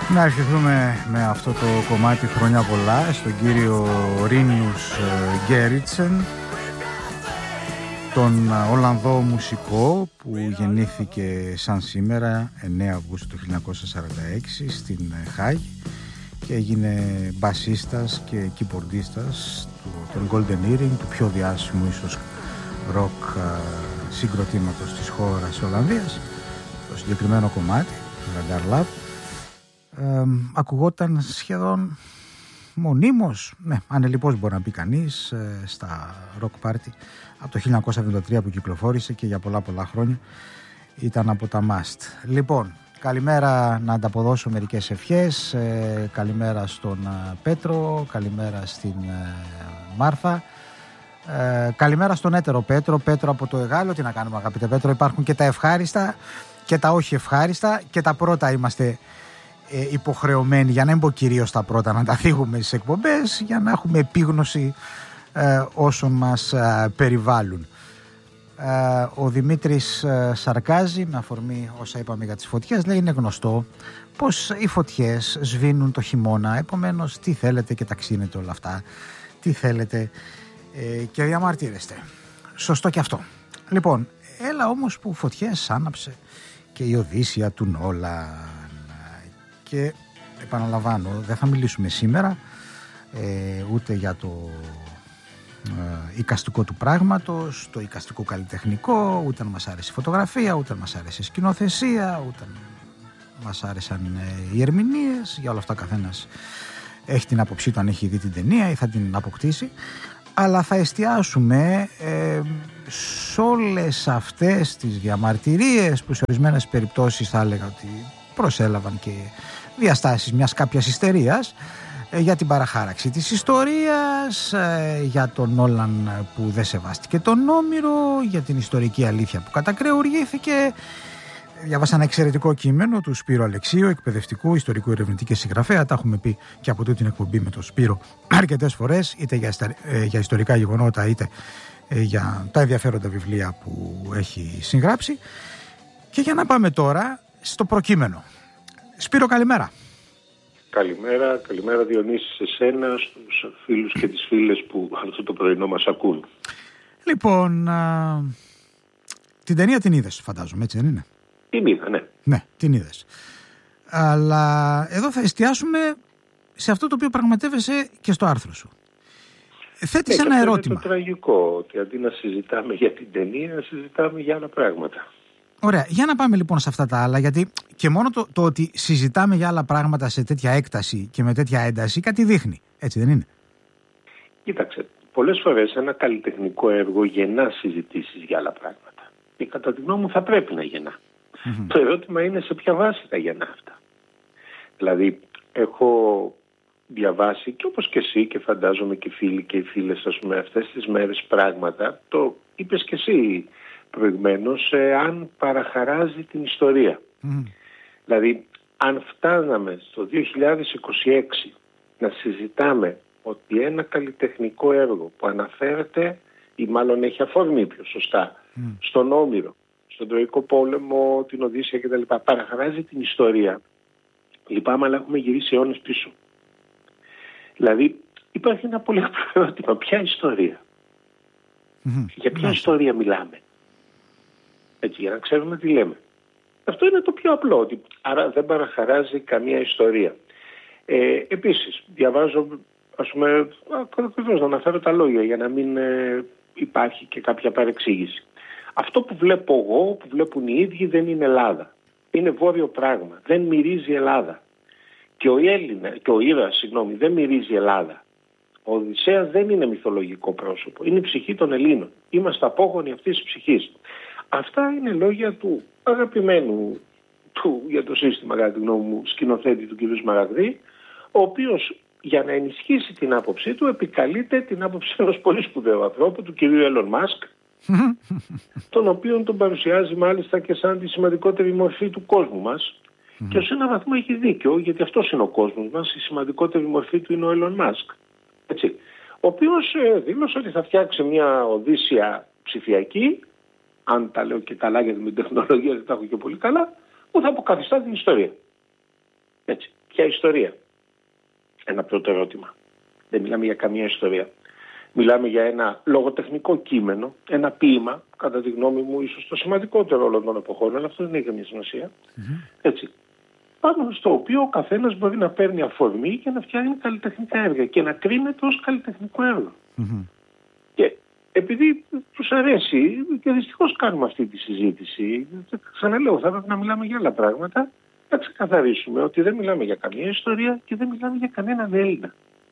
Να αρχιθούμε με αυτό το κομμάτι χρόνια πολλά στον κύριο Ρίνιους Γκέριτσεν, τον Ολλανδό μουσικό που γεννήθηκε σαν σήμερα 9 Αυγούστου του 1946 στην Χάγη και έγινε μπασίστας και κιμπορντίστας των Golden Earring, του πιο διάσημου ίσως ροκ συγκροτήματος της χώρας της Ολλανδίας. Το συγκεκριμένο κομμάτι, το Lagar Lab, ακουγόταν σχεδόν μονίμως, ανελιπώς μπορεί να πει κανείς, στα rock party από το 1973 που κυκλοφόρησε και για πολλά χρόνια ήταν από τα must. Λοιπόν, καλημέρα, να ανταποδώσω μερικές ευχές. Καλημέρα στον Πέτρο, καλημέρα στην Μάρθα, καλημέρα στον έτερο Πέτρο από το Εγάλο. Τι να κάνουμε, αγαπητέ Πέτρο, υπάρχουν και τα ευχάριστα και τα όχι ευχάριστα, και τα πρώτα είμαστε υποχρεωμένοι, για να μην πω κυρίως τα πρώτα, να τα θίγουμε στις εκπομπές για να έχουμε επίγνωση όσων μας περιβάλλουν. Ο Δημήτρης σαρκάζει με αφορμή όσα είπαμε για τις φωτιές. Λέει, είναι γνωστό πως οι φωτιές σβήνουν το χειμώνα, επομένως τι θέλετε και ταξίνετε όλα αυτά, τι θέλετε και διαμαρτύρεστε. Σωστό και αυτό. Λοιπόν, έλα όμως που φωτιές άναψε και η Οδύσσεια του Νόλαν. Και επαναλαμβάνω, δεν θα μιλήσουμε σήμερα ούτε για το εικαστικό του πράγματος, το εικαστικό καλλιτεχνικό, ούτε αν μας άρεσε η φωτογραφία, ούτε αν μας άρεσε η σκηνοθεσία, ούτε αν μας άρεσαν οι ερμηνείες. Για όλα αυτά καθένας έχει την άποψή του αν έχει δει την ταινία ή θα την αποκτήσει. Αλλά θα εστιάσουμε σε όλες αυτές τις διαμαρτυρίες που σε ορισμένες περιπτώσεις θα έλεγα ότι προσέλαβαν και διαστάσεις μιας κάποιας ιστερίας, για την παραχάραξη της ιστορίας, για τον Νόλαν που δεν σεβάστηκε τον Όμηρο, για την ιστορική αλήθεια που κατακρεουργήθηκε. Διάβασα ένα εξαιρετικό κείμενο του Σπύρου Αλεξίου, εκπαιδευτικού, ιστορικού ερευνητή και συγγραφέα. Τα έχουμε πει και από τούτη την εκπομπή με τον Σπύρο αρκετές φορές, είτε για ιστορικά γεγονότα, είτε για τα ενδιαφέροντα βιβλία που έχει συγγράψει. Και για να πάμε τώρα στο προκείμενο. Σπύρο, καλημέρα. Καλημέρα Διονύση σε σένα, στους φίλους και τις φίλες που αυτό το πρωινό μας ακούν. Λοιπόν, την ταινία την είδες, φαντάζομαι, έτσι δεν είναι? Την είδα, ναι. Ναι, την είδες. Αλλά εδώ θα εστιάσουμε σε αυτό το οποίο πραγματεύεσαι και στο άρθρο σου. Θέτεις ένα ερώτημα. Είναι το τραγικό, ότι αντί να συζητάμε για την ταινία, συζητάμε για άλλα πράγματα. Ωραία, για να πάμε λοιπόν σε αυτά τα άλλα, γιατί και μόνο το ότι συζητάμε για άλλα πράγματα σε τέτοια έκταση και με τέτοια ένταση κάτι δείχνει, έτσι δεν είναι? Κοίταξε, πολλές φορές ένα καλλιτεχνικό έργο γεννά συζητήσεις για άλλα πράγματα. Και κατά τη γνώμη μου θα πρέπει να γεννά. Mm-hmm. Το ερώτημα είναι σε ποια βάση θα γεννά αυτά. Δηλαδή, έχω διαβάσει και όπως και εσύ και φαντάζομαι και φίλοι και οι φίλες, ας πούμε, αυτές τις μέρες πράγματα, το είπες και εσύ προηγουμένως, αν παραχαράζει την ιστορία. Δηλαδή, αν φτάναμε στο 2026 να συζητάμε ότι ένα καλλιτεχνικό έργο που αναφέρεται ή μάλλον έχει αφορμή πιο σωστά στον Όμηρο, στον Τροϊκό Πόλεμο, την Οδύσσεια κτλ. Παραχαράζει την ιστορία. Λυπάμαι, αλλά έχουμε γυρίσει αιώνες πίσω. Δηλαδή, υπάρχει ένα πολύ απλό ερώτημα. Ποια ιστορία? Για ποια ιστορία μιλάμε? Έτσι, για να ξέρουμε τι λέμε. Αυτό είναι το πιο απλό. Ότι, άρα δεν παραχαράζει καμία ιστορία. Επίσης, διαβάζω, ας πούμε, ακριβώς να αναφέρω τα λόγια για να μην υπάρχει και κάποια παρεξήγηση. Αυτό που βλέπω εγώ, που βλέπουν οι ίδιοι, δεν είναι Ελλάδα. Είναι βόρειο πράγμα. Δεν μυρίζει Ελλάδα. Και ο Ήρωας, δεν μυρίζει Ελλάδα. Ο Οδυσσέας δεν είναι μυθολογικό πρόσωπο. Είναι η ψυχή των Ελλήνων. Είμαστε απόγονοι αυτής της ψυχής. Αυτά είναι λόγια του αγαπημένου του για το σύστημα, κατά τη γνώμη μου, σκηνοθέτη του κ. Σμαραγδί, ο οποίος για να ενισχύσει την άποψή του επικαλείται την άποψη ενός πολύ σπουδαίου ανθρώπου, του κ. Elon Musk, τον οποίον τον παρουσιάζει μάλιστα και σαν τη σημαντικότερη μορφή του κόσμου μας. Και ως ένα βαθμό έχει δίκιο, γιατί αυτός είναι ο κόσμος μας, η σημαντικότερη μορφή του είναι ο Elon Musk. Έτσι. Ο οποίος δήλωσε ότι θα φτιάξει μια Οδύσσεια ψηφιακή, αν τα λέω και καλά γιατί με την τεχνολογία δεν τα έχω και πολύ καλά, που θα αποκαθιστά την ιστορία. Έτσι. Ποια ιστορία? Ένα πρώτο ερώτημα. Δεν μιλάμε για καμία ιστορία. Μιλάμε για ένα λογοτεχνικό κείμενο, ένα ποίημα, κατά τη γνώμη μου ίσως το σημαντικότερο όλων των εποχών, αλλά αυτό δεν έχει καμία σημασία. Έτσι. Πάνω στο οποίο ο καθένας μπορεί να παίρνει αφορμή για να φτιάχνει καλλιτεχνικά έργα και να κρίνεται ως καλλιτεχνικό έργο. Και επειδή τους αρέσει, και δυστυχώς κάνουμε αυτή τη συζήτηση, ξαναλέω, θα πρέπει να μιλάμε για άλλα πράγματα, να ξεκαθαρίσουμε ότι δεν μιλάμε για καμία ιστορία και δεν μιλάμε για κανέναν Έλληνα.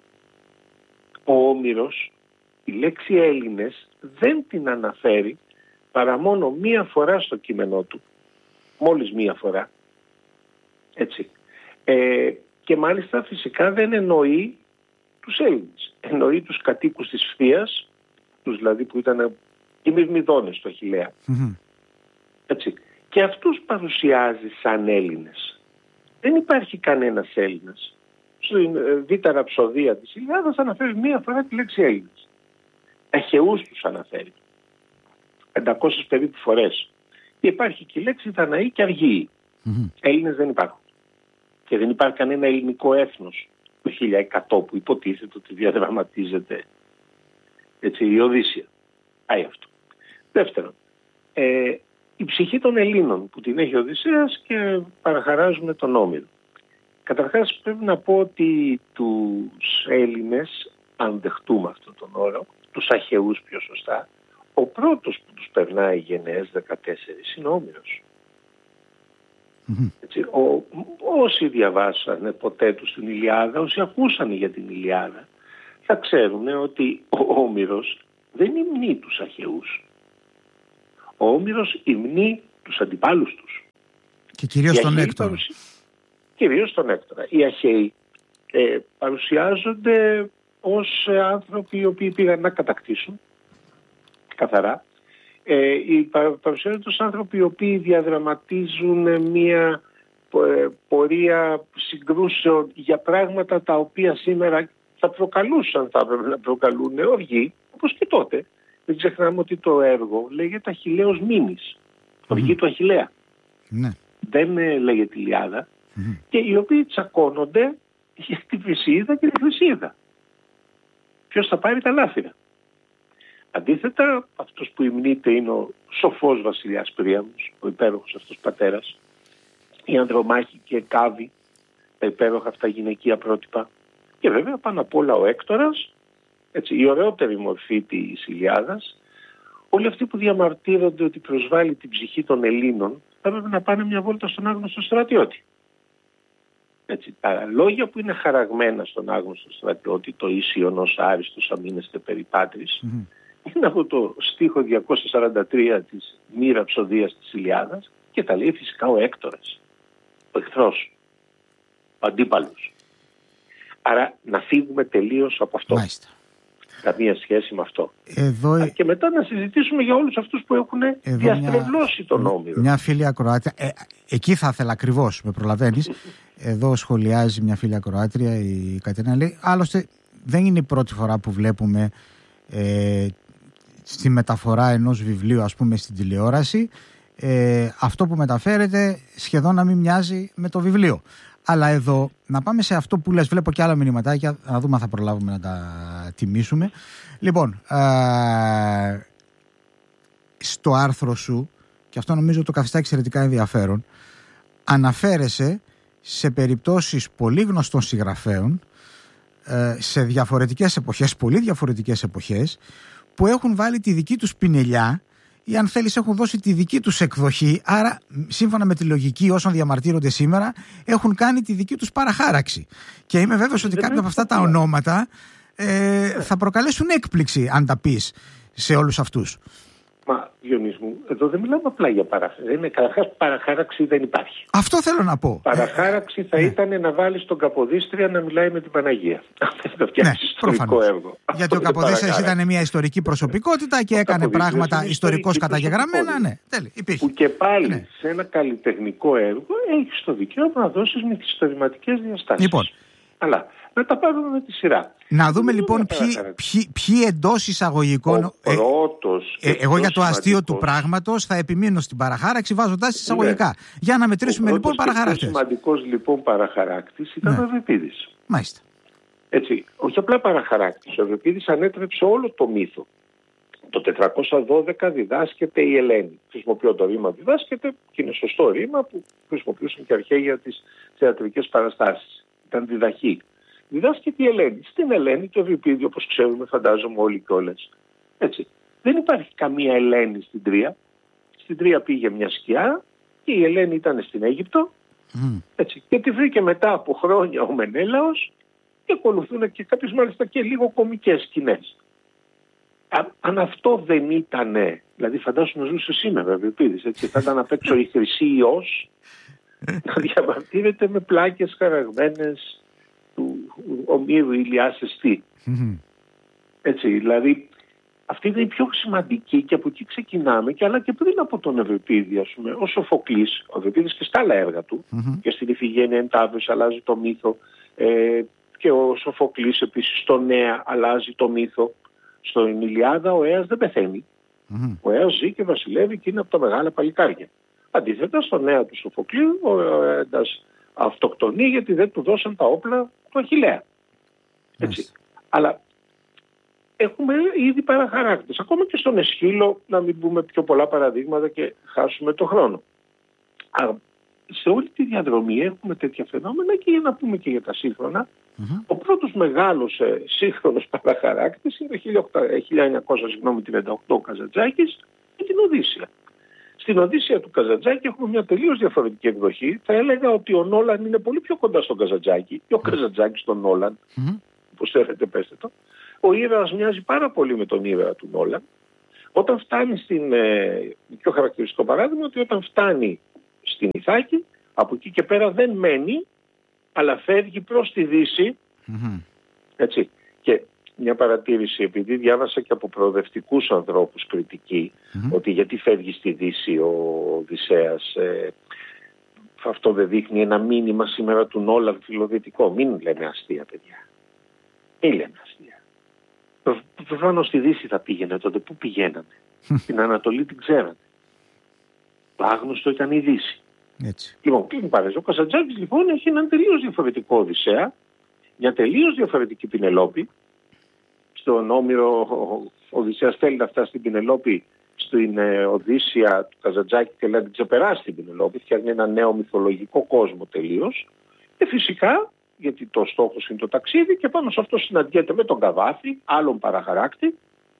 Ο Όμηρος, η λέξη Έλληνες δεν την αναφέρει παρά μόνο μία φορά στο κείμενό του. Μόλις μία φορά. Έτσι. Και μάλιστα φυσικά δεν εννοεί τους Έλληνες. Εννοεί τους κατοίκους της Φθίας, τους δηλαδή που ήταν οι Μυρμηδόνες στο Αχιλλέα. Έτσι. Και αυτούς παρουσιάζει σαν Έλληνες. Δεν υπάρχει κανένας Έλληνας. Στην Β' Ραψοδία της Ιλιάδας αναφέρει μία φορά τη λέξη Έλληνες. Αχαιούς τους αναφέρει. 500 περίπου φορές. Και υπάρχει και η λέξη Δαναοί και Αργύοι. Έλληνες δεν υπάρχουν. Και δεν υπάρχει κανένα ελληνικό έθνος το 1100 που υποτίθεται ότι διαδραματίζεται έτσι, η Οδύσσεια. Πάει αυτό. Δεύτερον, η ψυχή των Ελλήνων που την έχει ο Οδυσσέας και παραχαράζουμε τον Όμηρο. Καταρχάς πρέπει να πω ότι τους Έλληνες, αν δεχτούμε αυτόν τον όρο, τους αχαιούς πιο σωστά, ο πρώτος που τους περνάει γενναίες 14 είναι ο Όμηρος. Έτσι, όσοι διαβάσανε ποτέ τους την Ηλιάδα, όσοι ακούσανε για την Ηλιάδα, θα ξέρουν ότι ο Όμηρος δεν υμνεί τους αχαιούς. Ο Όμηρος υμνεί τους αντιπάλους τους. Και κυρίως τον Έκτορα. Κυρίως τον Έκτορα. Οι αχαιοί παρουσιάζονται ως άνθρωποι οι οποίοι πήγαν να κατακτήσουν, καθαρά. Παρουσιάζονται ως άνθρωποι οι οποίοι διαδραματίζουν μια πορεία συγκρούσεων για πράγματα τα οποία σήμερα θα προκαλούσαν, θα έπρεπε να προκαλούν οργή, όπως και τότε. Δεν ξεχνάμε ότι το έργο λέγεται Αχιλλέος Μήνης, οργή του Αχιλλέα. Δεν λέγεται Ηλιάδα. Και οι οποίοι τσακώνονται για τη Βρυσίδα και τη Χρυσίδα. Ποιος θα πάρει τα λάφυρα. Αντίθετα, αυτός που υμνείται είναι ο σοφός βασιλιάς Πρίαμος, ο υπέροχος αυτός πατέρας, η Ανδρομάχη και Κάβη, τα υπέροχα αυτά γυναικεία πρότυπα, και βέβαια πάνω απ' όλα ο Έκτορας, έτσι, η ωραιότερη μορφή της Ηλιάδας. Όλοι αυτοί που διαμαρτύρονται ότι προσβάλλει την ψυχή των Ελλήνων θα πρέπει να πάνε μια βόλτα στον άγνωστο στρατιώτη. Έτσι, τα λόγια που είναι χαραγμένα στον άγνωστο στρατιώτη, το ίσιον ως άριστος αμήνεστε περιπάτρις, είναι από το στίχο 243 της μη ραψοδίας της Ηλιάδας και τα λέει φυσικά ο Έκτορας, ο εχθρός, ο αντίπαλος. Άρα να φύγουμε τελείως από αυτό. Μάλιστα. Καμία σχέση με αυτό. Εδώ... Και μετά να συζητήσουμε για όλους αυτούς που έχουν διαστρεβλώσει τον Όμηρο. Μια φίλη ακροάτρια, εκεί θα ήθελα ακριβώς, με προλαβαίνεις. Εδώ σχολιάζει μια φίλη ακροάτρια, η Κατερίνα, λέει, άλλωστε δεν είναι η πρώτη φορά που βλέπουμε στη μεταφορά ενός βιβλίου, ας πούμε, στην τηλεόραση, αυτό που μεταφέρεται σχεδόν να μην μοιάζει με το βιβλίο. Αλλά εδώ, να πάμε σε αυτό που λες, βλέπω και άλλα μηνυματάκια, να δούμε αν θα προλάβουμε να τα τιμήσουμε. Λοιπόν, στο άρθρο σου, και αυτό νομίζω το καθιστά εξαιρετικά ενδιαφέρον, αναφέρεσαι σε περιπτώσεις πολύ γνωστών συγγραφέων, σε διαφορετικές εποχές, πολύ διαφορετικές εποχές, που έχουν βάλει τη δική τους πινελιά ή αν θέλεις έχουν δώσει τη δική τους εκδοχή, άρα σύμφωνα με τη λογική όσων διαμαρτύρονται σήμερα έχουν κάνει τη δική τους παραχάραξη. Και είμαι βέβαιος ότι κάποια από αυτά τα ονόματα θα προκαλέσουν έκπληξη αν τα πεις σε όλους αυτούς. Μα Διονύση μου, εδώ δεν μιλάμε απλά για παραχάραξη. Καταρχάς παραχάραξη δεν υπάρχει. Αυτό θέλω να πω. Παραχάραξη θα ήταν να βάλεις τον Καποδίστρια να μιλάει με την Παναγία. Αυτό φτιάξει ιστορικό έργο. Γιατί ο Καποδίστριας ήταν μια ιστορική προσωπικότητα και έκανε πράγματα ιστορικώς καταγεγραμμένα. Ναι, υπήρχε. Που και πάλι σε ένα καλλιτεχνικό έργο έχεις το δικαίωμα να δώσεις μυθιστορηματικές διαστάσεις. Λοιπόν, Αλλά να τα πάρουμε με τη σειρά. Να δούμε λοιπόν ποιοι εντός εισαγωγικών. Εγώ για το αστείο του πράγματος θα επιμείνω στην παραχάραξη βάζοντας εισαγωγικά. Ναι. Για να μετρήσουμε λοιπόν παραχαράκτες. Ο σημαντικός λοιπόν παραχαράκτης ήταν ο Ευρυπίδης. Μάλιστα. Έτσι, όχι απλά παραχαράκτης. Ο Ευρυπίδης ανέτρεψε όλο το μύθο. Το 412 διδάσκεται η Ελένη. Χρησιμοποιώ το ρήμα διδάσκεται και είναι σωστό ρήμα που χρησιμοποιούσαν και αρχαίοι για τις θεατρικές παραστάσεις. Ήταν διδαχή. Διδάσκεται η Ελένη. Στην Ελένη το Ευρυπίδη, όπως ξέρουμε, φαντάζομαι όλοι κιόλας. Έτσι. Δεν υπάρχει καμία Ελένη στην Τρία. Στην Τρία πήγε μια σκιά και η Ελένη ήταν στην Αίγυπτο. Έτσι. Και τη βρήκε μετά από χρόνια ο Μενέλαος και ακολουθούν και κάποιες μάλιστα και λίγο κωμικές σκηνές. Αν αυτό δεν ήτανε, δηλαδή φαντάσου να ζούσε σήμερα ο Ευρυπίδης, έτσι, θα ήταν απ' έξω η Χρυσή Υιός να διαμαρτύρεται με πλάκες χαραγμένες του Ομήρου Ηλιάς Εστί. Έτσι, δηλαδή αυτή είναι η πιο σημαντική και από εκεί ξεκινάμε, και αλλά και πριν από τον Ευρυπίδη, ας πούμε, ο Σοφοκλής, ο Ευρυπίδης και στα άλλα έργα του, και στην Ιφηγένεια εν Ταύρης αλλάζει το μύθο, και ο Σοφοκλής επίσης στο Νέα αλλάζει το μύθο. Στην Ηλιάδα ο Αίας δεν πεθαίνει. Ο Αίας ζει και βασιλεύει και είναι από τα μεγάλα παλικάρια. Αντίθετα, στο Νέα του Σοφοκλείου ο Αίας αυτοκτονεί γιατί δεν του δώσαν τα όπλα του Αχιλλέα. Έτσι. Αλλά έχουμε ήδη παραχαράκτες. Ακόμα και στον Αισχύλο, να μην πούμε πιο πολλά παραδείγματα και χάσουμε το χρόνο. Σε όλη τη διαδρομή έχουμε τέτοια φαινόμενα, και για να πούμε και για τα σύγχρονα, ο πρώτος μεγάλος σύγχρονος παραχαράκτης είναι το 1938 ο Καζαντζάκης με την Οδύσσεια. Στην Οδύσσεια του Καζαντζάκη έχουμε μια τελείως διαφορετική εκδοχή. Θα έλεγα ότι ο Νόλαν είναι πολύ πιο κοντά στον Καζαντζάκη και ο Καζαντζάκης στον Νόλαν, όπως θέλετε πέστε το. Ο ήρωας μοιάζει πάρα πολύ με τον ήρωα του Νόλαν. Όταν φτάνει πιο χαρακτηριστικό παράδειγμα, ότι όταν φτάνει στην Ιθάκη, από εκεί και πέρα δεν μένει, αλλά φεύγει προς τη Δύση. Έτσι. Και μια παρατήρηση, επειδή διάβασα και από προοδευτικούς ανθρώπους κριτική, ότι γιατί φεύγει στη Δύση ο Οδυσσέας, αυτό δεν δείχνει ένα μήνυμα σήμερα του Νόλαν φιλοδυτικό? Μην λέμε αστεία, παιδιά. Μην λέμε αστεία. Προφανώς στη Δύση θα πήγαινε τότε. Πού πηγαίνανε? Στην Ανατολή την ξέρανε. Το άγνωστο ήταν η Δύση. Έτσι. Λοιπόν, κλείνει παρέζω. Ο Καζαντζάκης λοιπόν έχει έναν τελείως διαφορετικό Οδυσσέα, μια τελείως διαφορετική Πινελόπη. Στον Όμηρο ο Οδυσσέας θέλει να φτάσει στην Πινελόπη, στην Οδύσσεια του Καζαντζάκη και λέει να την ξεπεράσει την Πινελόπη, φτιάχνει ένα νέο μυθολογικό κόσμο τελείως. Και φυσικά, γιατί το στόχος είναι το ταξίδι, και πάνω σε αυτό συναντιέται με τον Καβάφη, άλλον παραχαράκτη,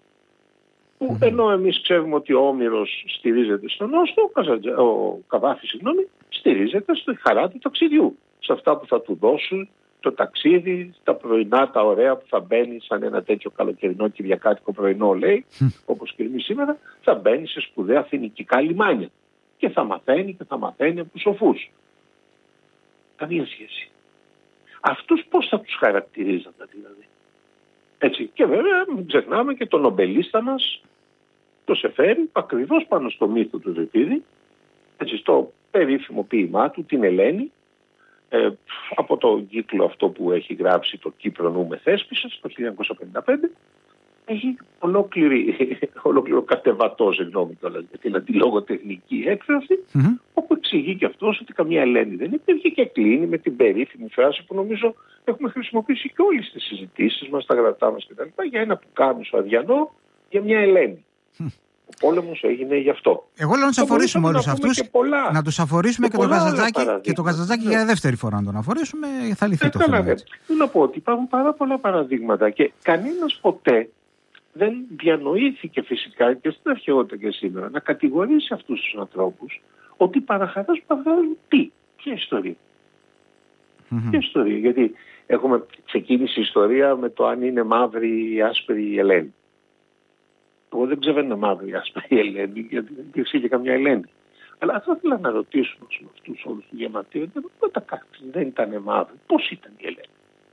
που ενώ εμείς ξέρουμε ότι ο Όμηρος στηρίζεται στον Όστο, ο Καβάφης, στηρίζεται στη χαρά του ταξιδιού. Σε αυτά που θα του δώσουν το ταξίδι, τα πρωινά, τα ωραία που θα μπαίνει σαν ένα τέτοιο καλοκαιρινό κυριακάτικο πρωινό, λέει, όπως και εμείς σήμερα, θα μπαίνει σε σπουδαία φοινικικά λιμάνια. Και θα μαθαίνει από τους σοφούς. Καμία σχέση. Αυτούς πώς θα τους χαρακτηρίζατε δηλαδή? Έτσι. Και βέβαια μην ξεχνάμε και τον νομπελίστα μας, το Σεφέρι, ακριβώς πάνω στο μύθο του Ευρυπίδη, έτσι, στο περίφημο ποίημά του, την Ελένη, από το κύκλο αυτό που έχει γράψει το Κύπρο νου με Θέσπισας το 1955, έχει ολόκληρο κατεβατό, συγγνώμη κιόλας, για την αντιλογοτεχνική έκφραση, όπου εξηγεί και αυτός ότι καμία Ελένη δεν υπήρχε, και κλείνει με την περίφημη φράση που νομίζω έχουμε χρησιμοποιήσει και όλες τις συζητήσεις μας, τα γραπτά μας κτλ. Για ένα πουκάμισο αδιανό για μια Ελένη. Ο πόλεμος έγινε γι' αυτό. Εγώ λέω να τους αφορήσουμε όλους αυτούς, να τους αφορήσουμε και τον Καζαντζάκη για δεύτερη φορά να τον αφορήσουμε, θα λυθεί το θέμα. Θέλω να πω ότι υπάρχουν πάρα πολλά παραδείγματα και κανένας ποτέ δεν διανοήθηκε φυσικά και στην αρχαιότητα και σήμερα να κατηγορήσει αυτούς τους ανθρώπους ότι παραχαράζουν ποια ιστορία. Ποια ιστορία? Γιατί έχουμε ξεκίνηση ιστορία με το αν είναι μαύρη ή άσπρη η Ελένη. Εγώ δεν ξέρω αν είναι μαύρη ή άσπρη η Ελένη, γιατί δεν υπήρξε και καμιά Ελένη. Αλλά θα ήθελα να ρωτήσουμε αυτούς όλους του διαματίου, δεν ήταν μαύρη, πώς ήταν η Ελένη?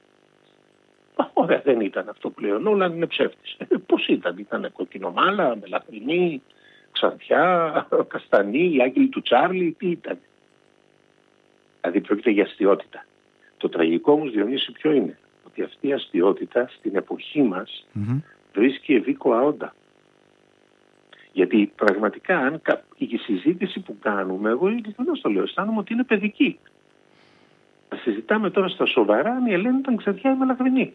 Ωραία, δεν ήταν αυτό που λέει ο Νόλαν, είναι ψεύτης. Πώς ήταν κοκκινομάλα, μελαχρινή, ξανθιά, καστανή, η άγγελη του Τσάρλι, τι ήταν? Δηλαδή πρόκειται για αστιότητα. Το τραγικό όμως, Διονύση, ποιο είναι? Ότι αυτή η αστιότητα στην εποχή μας βρίσκει ευήκοα όντα. Γιατί πραγματικά αν η συζήτηση που κάνουμε, εγώ ειλικρινώς το λέω, αισθάνομαι ότι είναι παιδική. Συζητάμε τώρα στα σοβαρά αν η Ελένη ήταν ξαδιά ή μελαχρινή.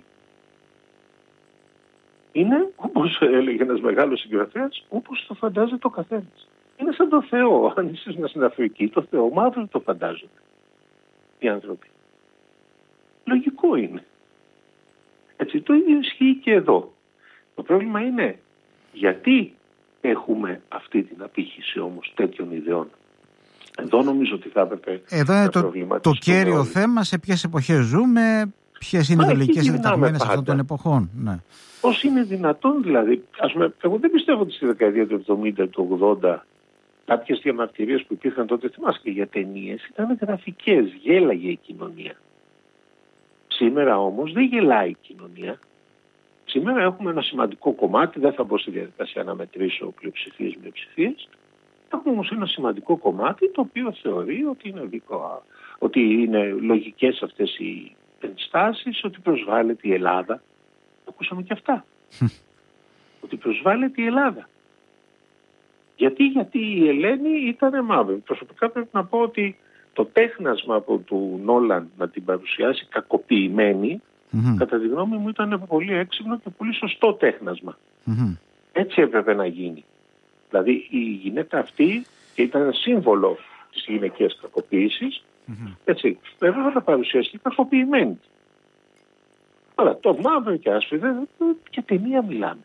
Είναι, όπως έλεγε ένας μεγάλος συγγραφέας, όπως το φαντάζεται ο καθένας. Είναι σαν το Θεό. Αν είσαι στην Αφρική, το Θεό μαύρο το φαντάζονται οι άνθρωποι. Λογικό είναι. Έτσι, το ίδιο ισχύει και εδώ. Το πρόβλημα είναι γιατί έχουμε αυτή την απήχηση όμως τέτοιων ιδεών. Εδώ νομίζω ότι θα έπρεπε. Εδώ είναι το κέριο θέμα, σε ποιες εποχές ζούμε, ποιες είναι οι ιδεολογικές διταγμένες αυτών των εποχών. Ναι. Πώς είναι δυνατόν δηλαδή? Εγώ δεν πιστεύω ότι στη δεκαετία του 70, του 80, κάποιες διαμαρτυρίες που υπήρχαν τότε, θυμάσαι και για ταινίες, ήταν γραφικές, γέλαγε η κοινωνία. Σήμερα όμως δεν γελάει η κοινωνία. Σήμερα έχουμε ένα σημαντικό κομμάτι, δεν θα μπω στη διαδικασία να μετρήσω πλειοψηφίες μειοψηφίες. Έχουμε όμως ένα σημαντικό κομμάτι το οποίο θεωρεί ότι είναι ότι είναι λογικές αυτές οι ενστάσεις, ότι προσβάλλεται η Ελλάδα. Το ακούσαμε και αυτά. Ότι προσβάλλεται η Ελλάδα. Γιατί η Ελένη ήταν μαύρη. Προσωπικά πρέπει να πω ότι το τέχνασμα από του Νόλαν να την παρουσιάσει κακοποιημένη, κατά τη γνώμη μου ήταν πολύ έξυπνο και πολύ σωστό τέχνασμα. Έτσι έπρεπε να γίνει. Δηλαδή η γυναίκα αυτή ήταν ένα σύμβολο της γυναικείας κακοποίησης, έτσι, βέβαια να παρουσιαστεί κακοποιημένη. Άρα το μαύρο και άσπρο και ταινία μιλάμε.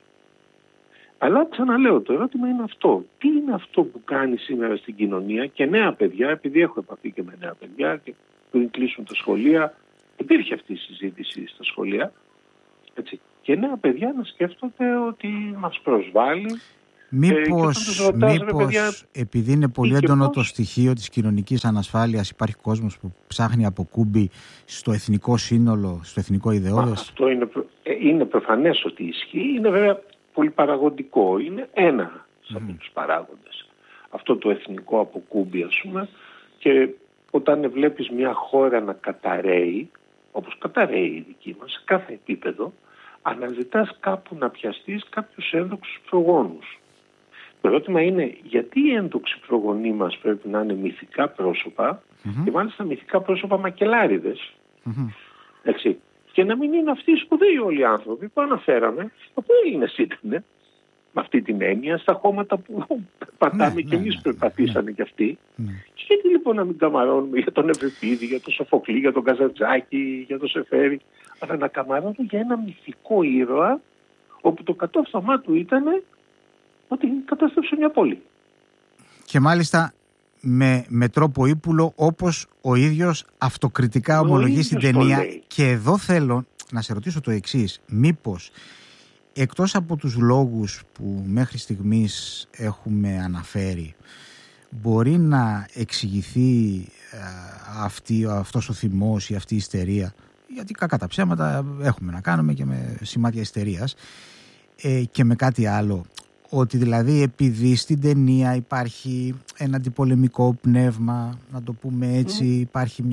Αλλά ξαναλέω, το ερώτημα είναι αυτό. Τι είναι αυτό που κάνει σήμερα στην κοινωνία και νέα παιδιά, επειδή έχω επαφή και με νέα παιδιά και πριν κλείσουν τα σχολεία, υπήρχε αυτή η συζήτηση στα σχολεία, έτσι, και νέα παιδιά να σκέφτονται ότι μας προσβάλλει. Μήπως επειδή είναι πολύ έντονο το στοιχείο της κοινωνικής ανασφάλειας, υπάρχει κόσμος που ψάχνει από κούμπι στο εθνικό σύνολο, στο εθνικό ιδεώδες? Αυτό είναι προφανές ότι ισχύει. Είναι βέβαια πολύ παραγωγικό. Είναι ένα από τους παράγοντες. Αυτό το εθνικό αποκούμπι, ας πούμε, και όταν βλέπεις μια χώρα να καταραίει, όπως καταραίει η δική μας, σε κάθε επίπεδο, αναζητάς κάπου να πιαστείς κάποιους ένδοξους προγόνους. Το ερώτημα είναι γιατί οι ένδοξοι προγονείς μας πρέπει να είναι μυθικά πρόσωπα και μάλιστα μυθικά πρόσωπα μακελάριδες. Έτσι. Και να μην είναι αυτοί οι σπουδαίοι όλοι οι άνθρωποι που αναφέραμε, από Έλληνες ήταν, με αυτή την έννοια, στα χώματα που πατάμε και εμείς περπατήσαμε κι αυτοί. Και γιατί λοιπόν να μην καμαρώνουμε για τον Ευρυπίδη, για τον Σοφοκλή, για τον Καζαντζάκη, για τον Σεφέρη, αλλά να καμαρώνουμε για ένα μυθικό ήρωα, όπου το κατόρθωμά του ήταν ότι κατάστρεψε μια πόλη. Και μάλιστα με τρόπο ύπουλο, όπως ο ίδιος αυτοκριτικά ομολογεί στην ταινία. Και εδώ θέλω να σε ρωτήσω το εξής. Μήπως εκτός από τους λόγους που μέχρι στιγμής έχουμε αναφέρει, μπορεί να εξηγηθεί αυτός ο θυμός ή αυτή η ιστερία, γιατί κακά τα ψέματα έχουμε να κάνουμε και με σημάδια ιστερίας, και με κάτι άλλο? Ότι δηλαδή επειδή στην ταινία υπάρχει ένα αντιπολεμικό πνεύμα, να το πούμε έτσι, υπάρχει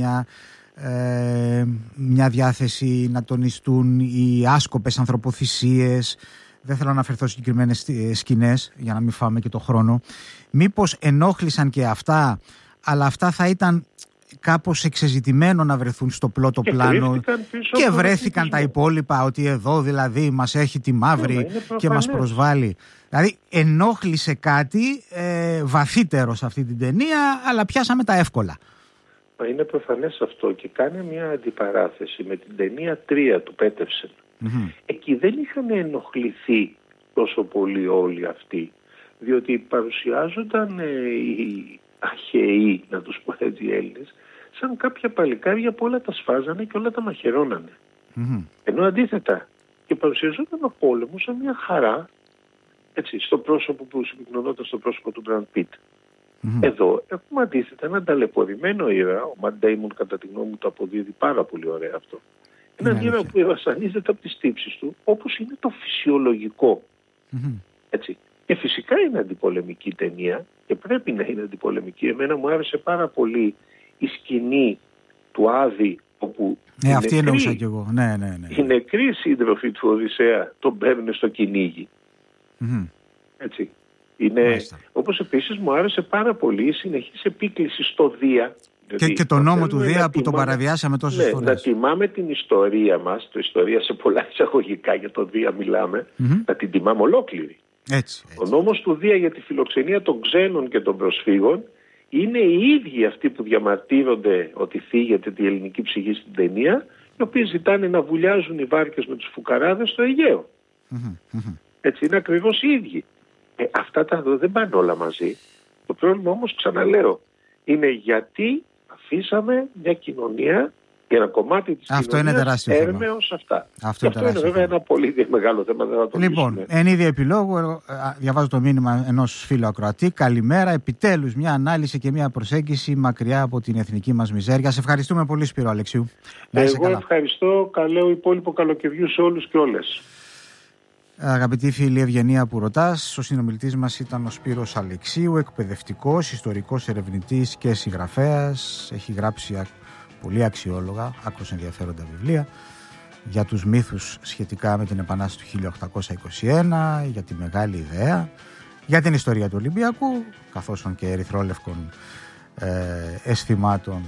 μια διάθεση να τονιστούν οι άσκοπες ανθρωποθυσίες, δεν θέλω να αναφερθώ σε συγκεκριμένες σκηνές για να μην φάμε και το χρόνο, μήπως ενόχλησαν και αυτά, αλλά αυτά θα ήταν κάπως εξεζητημένο να βρεθούν στο πρώτο πλάνο και βρέθηκαν τα υπόλοιπα, ότι εδώ δηλαδή μας έχει τη μαύρη και μας προσβάλλει. Δηλαδή ενόχλησε κάτι βαθύτερο σε αυτή την ταινία, αλλά πιάσαμε τα εύκολα. Είναι προφανές αυτό και κάνει μια αντιπαράθεση με την ταινία 3 του Πέτερσεν. Εκεί δεν είχαν ενοχληθεί τόσο πολύ όλοι αυτοί, διότι παρουσιάζονταν οι αχαιοί, να τους πω έτσι, οι Έλληνες, σαν κάποια παλικάρια που όλα τα σφάζανε και όλα τα μαχαιρώνανε. Ενώ αντίθετα και παρουσιαζόταν ο πόλεμος σαν μια χαρά, έτσι, στο πρόσωπο που συμπυκνωνόταν στο πρόσωπο του Μπραντ Πιτ. Εδώ έχουμε αντίθετα έναν ταλαιπωρημένο ήρωα, ο Ματ Ντέιμον κατά τη γνώμη μου το αποδίδει πάρα πολύ ωραία αυτό. Έναν ήρωα που βασανίζεται από τις τύψεις του, όπως είναι το φυσιολογικό. Έτσι. Και φυσικά είναι αντιπολεμική ταινία και πρέπει να είναι αντιπολεμική. Εμένα μου άρεσε πάρα πολύ η σκηνή του Άδη όπου αυτή εννοούσα κι εγώ. Ναι. Οι νεκροί σύντροφοι του Οδυσσέα τον παίρνουν στο κυνήγι. Έτσι. Όπως επίσης μου άρεσε πάρα πολύ η συνεχής επίκληση στο Δία. Και το νόμο του Δία που τον παραβιάσαμε τόσες φορές. Να τιμάμε την ιστορία μας, το ιστορία σε πολλά εισαγωγικά, για το Δία μιλάμε, να την τιμάμε ολόκληρη. Έτσι. Ο νόμος του Δία για τη φιλοξενία των ξένων και των προσφύγων είναι οι ίδιοι αυτοί που διαμαρτύρονται ότι θίγεται τη ελληνική ψυχή στην ταινία, οι οποίοι ζητάνε να βουλιάζουν οι βάρκες με τους φουκαράδες στο Αιγαίο. Έτσι, είναι ακριβώς οι ίδιοι. Αυτά τα δύο δεν πάνε όλα μαζί. Το πρόβλημα όμως, ξαναλέω, είναι γιατί αφήσαμε μια κοινωνία και ένα κομμάτι της κοινωνίας έρμεως αυτά. Αυτό είναι βέβαια ένα πολύ μεγάλο θέμα. Δεν θα το λοιπόν, εν είδη επιλόγου, διαβάζω το μήνυμα ενός φίλου ακροατή. Καλημέρα, επιτέλους μια ανάλυση και μια προσέγγιση μακριά από την εθνική μας μιζέρια. Σε ευχαριστούμε πολύ, Σπύρο Αλεξίου. Εγώ ευχαριστώ. Καλό υπόλοιπο καλοκαιριού σε όλους και όλες. Αγαπητή φίλη Ευγενία που ρωτάς, ο συνομιλητής μας ήταν ο Σπύρος Αλεξίου, εκπαιδευτικός, ιστορικός ερευνητής και συγγραφέας. Έχει γράψει πολύ αξιόλογα, άκρως ενδιαφέροντα βιβλία για τους μύθους σχετικά με την Επανάσταση του 1821, για τη Μεγάλη Ιδέα, για την ιστορία του Ολυμπιακού, καθώς και ερυθρόλευκων αισθημάτων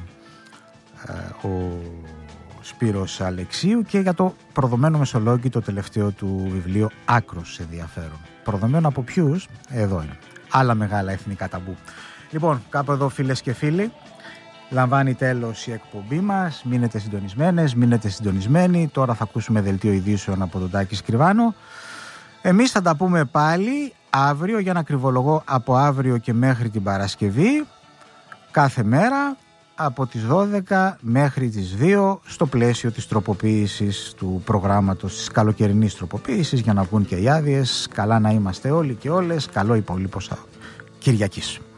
ο Σπύρος Αλεξίου, και για το προδομένο Μεσολόγγι, το τελευταίο του βιβλίο, άκρως ενδιαφέρον. Προδομένο από ποιους? Εδώ είναι. Άλλα μεγάλα εθνικά ταμπού. Λοιπόν, κάπου εδώ, φίλες και φίλοι, λαμβάνει τέλος η εκπομπή μας. Μείνετε συντονισμένες, μείνετε συντονισμένοι. Τώρα θα ακούσουμε δελτίο ειδήσεων από τον Τάκη Σκριβάνο. Εμείς θα τα πούμε πάλι αύριο, για να κρυβολογώ, από αύριο και μέχρι την Παρασκευή, κάθε μέρα από τις 12 μέχρι τις 2, στο πλαίσιο της τροποποίησης του προγράμματος, της καλοκαιρινής τροποποίησης, για να βγουν και οι άδειες. Καλά να είμαστε όλοι και όλες. Καλό υπόλοιπο Κυριακής.